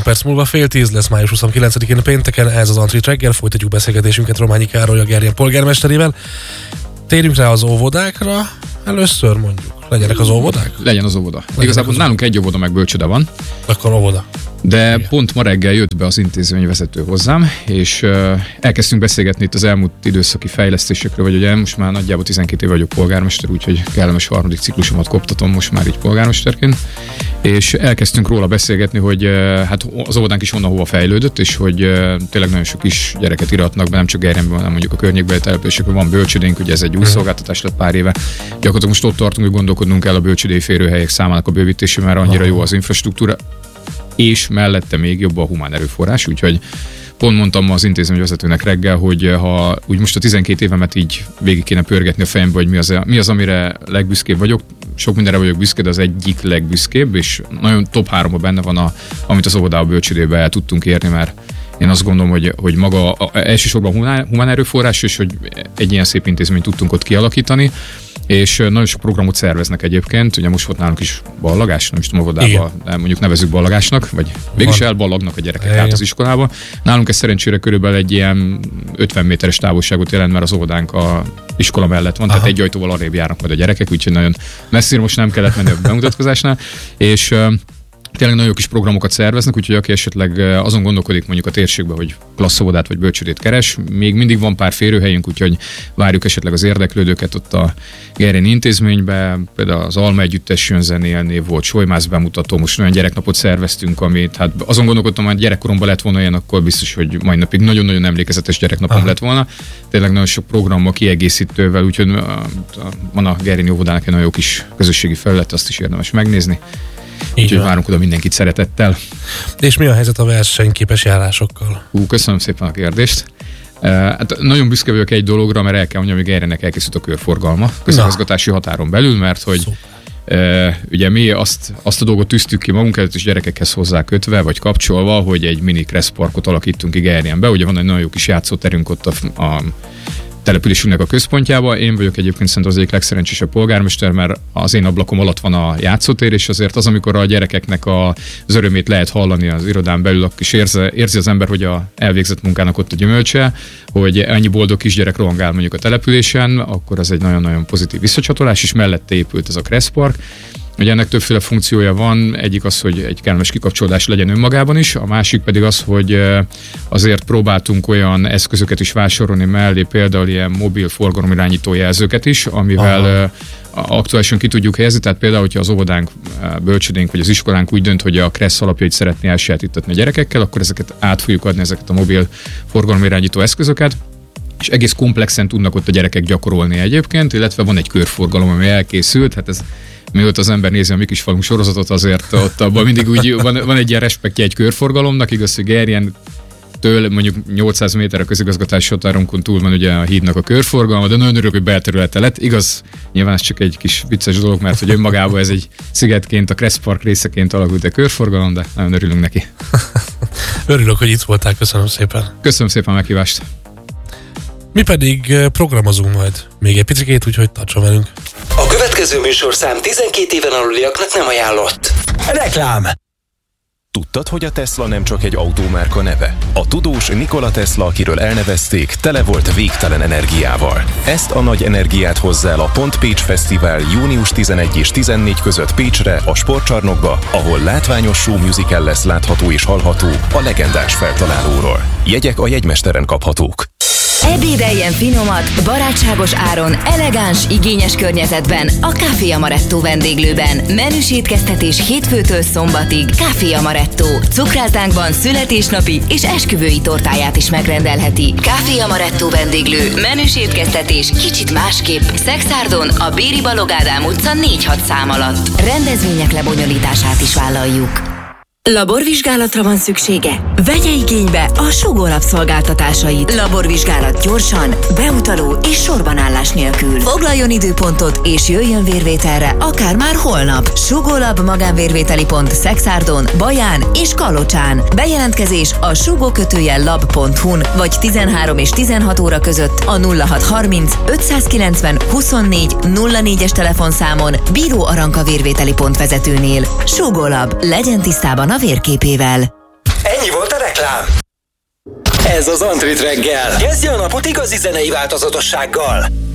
perc múlva 9:30 lesz május 29-én pénteken, ez az Antrit reggel, folytatjuk beszélgetésünket Rományi Károly, a Gerjen polgármesterével. Térjünk rá az óvodákra, először mondjuk. Legyenek az óvodák? Legyen az óvoda. Igazából nálunk egy óvoda meg bölcsőde van. Akkor óvoda. De pont ma reggel jött be az intézményvezető hozzám, és elkezdtünk beszélgetni itt az elmúlt időszaki fejlesztésekről, vagy ugye most már nagyjából 12 éve vagyok polgármester, úgyhogy kellemes harmadik ciklusomat koptatom most már így polgármesterként, és elkezdtünk róla beszélgetni, hogy hát az óvodánk is honnan-hova fejlődött, és hogy tényleg nagyon sok is gyereket iratnak be, nem csak Gerjenben, hanem mondjuk a környékbeli településekben van bölcsődénk, ugye ez egy új szolgáltatás lett pár éve. Gyakorlatilag most ott tartunk, hogy gondolkodnunk kell a bölcsődei férőhelyek számának a bővítése, mert annyira jó az infrastruktúra, és mellette még jobb a humán erőforrás, úgyhogy pont mondtam az intézményvezetőnek reggel, hogy ha úgy most a 12 évemet így végig kéne pörgetni a fejembe, hogy mi az, amire legbüszkébb vagyok. Sok mindenre vagyok büszke, de az egyik legbüszkébb, és nagyon top 3-ban benne van, amit az óvodába bölcsődébe el tudtunk érni, mert én azt gondolom, hogy maga elsősorban humán erőforrás, és hogy egy ilyen szép intézményt tudtunk ott kialakítani, és nagyon sok programot szerveznek egyébként. Ugye most volt nálunk is ballagás, nem is tudom, óvodában, de mondjuk nevezzük ballagásnak, vagy végülis elballagnak a gyerekek át az iskolába. Nálunk ez szerencsére körülbelül egy ilyen 50 méteres távolságot jelent, mert az óvodánk a iskola mellett van, tehát egy ajtóval arrébb járnak majd a gyerekek, úgyhogy nagyon messzire most nem kellett menni a bemutatkozásnál, és tényleg nagyon jó kis programokat szerveznek, úgyhogy aki esetleg azon gondolkodik mondjuk a térségben, hogy klasszóvodát vagy bölcsődét keres, még mindig van pár férőhelyünk, úgyhogy várjuk esetleg az érdeklődőket ott a Gerjeni intézményben, például az Alma Együttes jön zenélni, volt Solymász bemutató, most olyan gyereknapot szerveztünk, amit hát azon gondolkodtam, hogy gyerekkoromban lett volna ilyen, akkor biztos, hogy mai napig nagyon-nagyon emlékezetes gyereknapom lett volna. Tényleg nagyon sok programmal, kiegészítővel, úgyhogy van a Gerjeni óvodának egy nagyon jó kis közösségi felület, azt is érdemes megnézni. Úgyhogy várunk oda mindenkit szeretettel. És mi a helyzet a versenyképes járásokkal? Köszönöm szépen a kérdést. Hát nagyon büszke vagyok egy dologra, mert el kell mondjam, hogy Gerjennek elkészült a körforgalma közigazgatási határon belül, mert hogy ugye mi azt a dolgot tűztük ki magunk előtt, és gyerekekhez hozzá kötve, vagy kapcsolva, hogy egy mini kresszparkot alakítunk ki Gerjenbe. Ugye van egy nagyon jó kis játszóterünk ott a településünknek a központjába. Én vagyok egyébként szerintem az egyik legszerencsésebb polgármester, mert az én ablakom alatt van a játszótér, és azért az, amikor a gyerekeknek az örömét lehet hallani az irodán belül, akkor is érzi az ember, hogy a elvégzett munkának ott a gyümölcse, hogy ennyi boldog kisgyerek rohangál mondjuk a településen, akkor az egy nagyon-nagyon pozitív visszacsatolás, és mellette épült ez a kresszpark. Ugye ennek többféle funkciója van, egyik az, hogy egy kellemes kikapcsolódás legyen önmagában is, a másik pedig az, hogy azért próbáltunk olyan eszközöket is vásárolni mellé, például ilyen mobil forgalomirányító jelzőket is, amivel aktuálisan ki tudjuk helyezni, tehát például, hogyha az óvodánk, bölcsődénk vagy az iskolánk úgy dönt, hogy a KRESZ alapjait szeretné elsajátítatni a gyerekekkel, akkor ezeket át fogjuk adni, ezeket a mobil forgalomirányító eszközöket, és egész komplexen tudnak ott a gyerekek gyakorolni egyébként, illetve van egy körforgalom, ami elkészült, hát ez mióta az ember nézi a Mi kis falunk sorozatot, azért ott abban mindig úgy van egy ilyen respektje egy körforgalomnak, igaz, hogy Gerjentől mondjuk 800 méter a közigazgatási határonkon túl van ugye a hídnak a körforgalma, de nagyon örülök, hogy belterülete lett. Igaz, nyilván ez csak egy kis vicces dolog, mert hogy önmagában ez egy szigetként, a Kresszpark részeként alakult a körforgalom, de nagyon örülünk neki. Örülök, hogy itt voltál, köszönöm szépen. Köszönöm szépen a meghívást. Mi pedig programozunk majd még egy picikét, úgyhogy tartson velünk. A következő műsorszám 12 éven aluliaknak nem ajánlott. Reklám! Tudtad, hogy a Tesla nem csak egy autómárka neve? A tudós Nikola Tesla, akiről elnevezték, tele volt végtelen energiával. Ezt a nagy energiát hozza el a Pont Pécs Fesztivál június 11 és 14 között Pécsre, a sportcsarnokba, ahol látványos show musical lesz látható és hallható a legendás feltalálóról. Jegyek a jegymesteren kaphatók. Ebédeljen finomat, barátságos áron, elegáns, igényes környezetben a Café Amaretto vendéglőben. Menüs étkeztetés hétfőtől szombatig. Café Amaretto. Cukrászdánkban születésnapi és esküvői tortáját is megrendelheti. Café Amaretto vendéglő. Menüs étkeztetés kicsit másképp. Szexárdon, a Béri Balogh Ádám utca 4-6 szám alatt. Rendezvények lebonyolítását is vállaljuk. Laborvizsgálatra van szüksége? Vegye igénybe a Sugó Lab szolgáltatásait. Laborvizsgálat gyorsan, beutaló és sorbanállás nélkül. Foglaljon időpontot és jöjjön vérvételre, akár már holnap. Sugó Lab magánvérvételi pont Szexárdon, Baján és Kalocsán. Bejelentkezés a sugó-lab.hu-n vagy 13 és 16 óra között a 0630 590 24 04-es telefonszámon Bíró Aranka vérvételi pont vezetőnél. Sugó Lab, legyen tisztában a vérképével. rám. Ez az Antrit reggel. Kezdje a napot igazi zenei változatossággal.